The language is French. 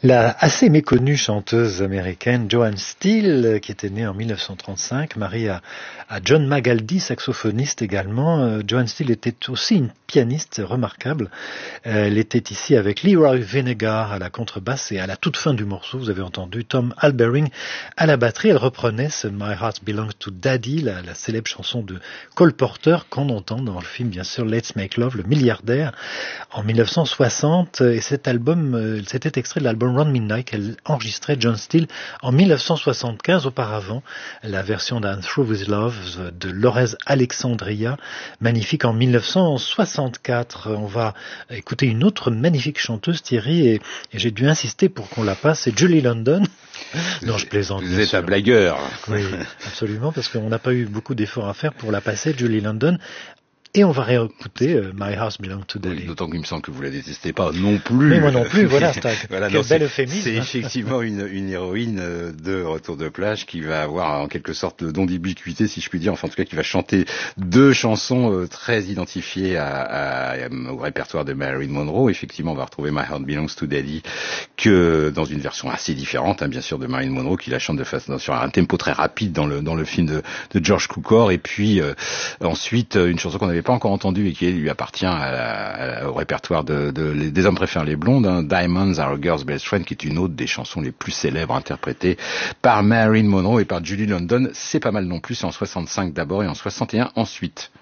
La assez méconnue chanteuse américaine Joan Steele, qui était née en 1935, mariée à John Magaldi, saxophoniste également. Joan Steele était aussi une pianiste remarquable. Elle était ici avec Leroy Vinegar à la contrebasse et à la toute fin du morceau, vous avez entendu Tom Albering à la batterie. Elle reprenait ce My Heart Belongs to Daddy, la célèbre chanson de Cole Porter qu'on entend dans le film bien sûr Let's Make Love, le milliardaire, en 1960. Et cet album, c'était extrait de l'album Round Midnight qu'elle enregistrait Joan Steele en 1975. Auparavant, la version d'Un Through With Love de Lorez Alexandria, magnifique en 1964. On va écouter une autre magnifique chanteuse, Thierry, et j'ai dû insister pour qu'on la passe, c'est Julie London. Non, je plaisante. Vous êtes un blagueur. Oui, absolument, parce qu'on n'a pas eu beaucoup d'efforts à faire pour la passer, Julie London. Et on va réécouter My House Belongs to Daddy. Oui, d'autant qu'il me semble que vous la détestez pas non plus. Mais moi non plus, voilà, c'est voilà, quel bel euphémisme. C'est effectivement une héroïne de Retour de plage qui va avoir en quelque sorte le don d'ubiquité, si je puis dire, enfin en tout cas qui va chanter deux chansons très identifiées au répertoire de Marilyn Monroe. Effectivement, on va retrouver My Heart Belongs to Daddy que dans une version assez différente, bien sûr, de Marilyn Monroe, qui la chante de façon sur un tempo très rapide dans le film de George Cukor, et puis ensuite une chanson qu'on avait pas encore entendu et qui lui appartient au répertoire des hommes préfèrent les blondes, Diamonds Are a Girl's Best Friend, qui est une autre des chansons les plus célèbres interprétées par Marilyn Monroe et par Julie London. C'est pas mal non plus, c'est en 65 d'abord et en 61 ensuite.